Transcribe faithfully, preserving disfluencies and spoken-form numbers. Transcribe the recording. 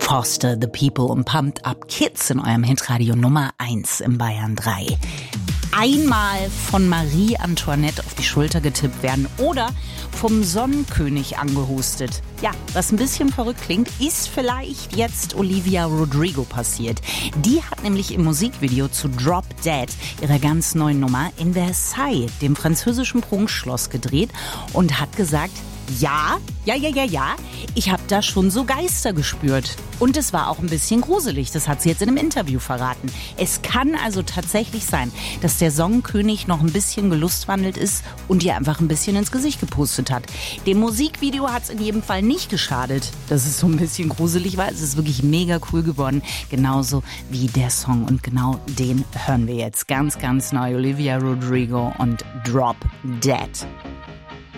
Foster the People und Pumped Up Kids in eurem Hitradio Nummer eins im Bayern drei. Einmal von Marie Antoinette auf die Schulter getippt werden oder vom Sonnenkönig angehustet. Ja, was ein bisschen verrückt klingt, ist vielleicht jetzt Olivia Rodrigo passiert. Die hat nämlich im Musikvideo zu Drop Dead, ihrer ganz neuen Nummer, in Versailles, dem französischen Prunkschloss, gedreht und hat gesagt, ja, ja, ja, ja, ja, ich habe da schon so Geister gespürt. Und es war auch ein bisschen gruselig, das hat sie jetzt in einem Interview verraten. Es kann also tatsächlich sein, dass der Sonnenkönig noch ein bisschen gelustwandelt ist und ihr einfach ein bisschen ins Gesicht gepustet hat. Dem Musikvideo hat es in jedem Fall nicht geschadet, dass es so ein bisschen gruselig war. Es ist wirklich mega cool geworden, genauso wie der Song. Und genau den hören wir jetzt ganz, ganz neu. Olivia Rodrigo und Drop Dead.